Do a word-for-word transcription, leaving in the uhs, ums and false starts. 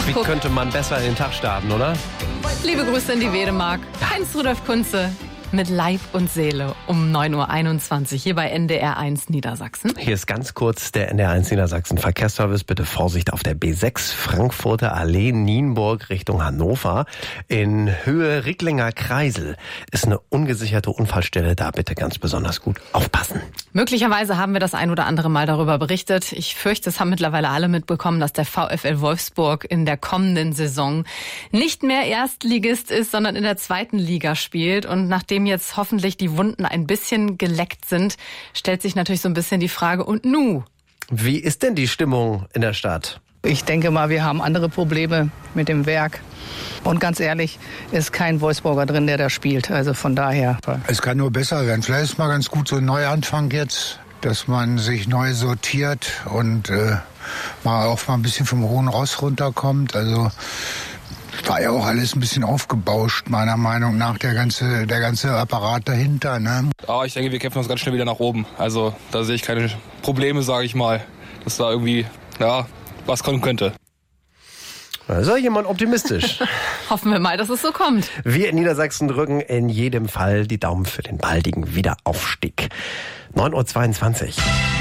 Wie könnte man besser in den Tag starten, oder? Liebe Grüße in die Wedemark. Heinz-Rudolf Kunze mit Leib und Seele um neun Uhr einundzwanzig hier bei N D R eins Niedersachsen. Hier ist ganz kurz der N D R eins Niedersachsen Verkehrsservice. Bitte Vorsicht auf der B sechs Frankfurter Allee Nienburg Richtung Hannover. In Höhe Ricklinger Kreisel ist eine ungesicherte Unfallstelle. Da bitte ganz besonders gut aufpassen. Möglicherweise haben wir das ein oder andere Mal darüber berichtet. Ich fürchte, es haben mittlerweile alle mitbekommen, dass der VfL Wolfsburg in der kommenden Saison nicht mehr Erstligist ist, sondern in der zweiten Liga spielt. Und nachdem jetzt hoffentlich die Wunden ein bisschen geleckt sind, stellt sich natürlich so ein bisschen die Frage, und nu? Wie ist denn die Stimmung in der Stadt? Ich denke mal, wir haben andere Probleme mit dem Werk. Und ganz ehrlich, ist kein Wolfsburger drin, der da spielt. Also von daher. Es kann nur besser werden. Vielleicht ist mal ganz gut so ein Neuanfang jetzt, dass man sich neu sortiert und äh, mal auch mal ein bisschen vom hohen Ross runterkommt. Also war ja auch alles ein bisschen aufgebauscht, meiner Meinung nach, der ganze, der ganze Apparat dahinter. Ne? Oh, ich denke, wir kämpfen uns ganz schnell wieder nach oben. Also da sehe ich keine Probleme, sage ich mal, dass da irgendwie ja, was kommen könnte. Da ist ja jemand optimistisch. Hoffen wir mal, dass es so kommt. Wir in Niedersachsen drücken in jedem Fall die Daumen für den baldigen Wiederaufstieg. neun Uhr zweiundzwanzig.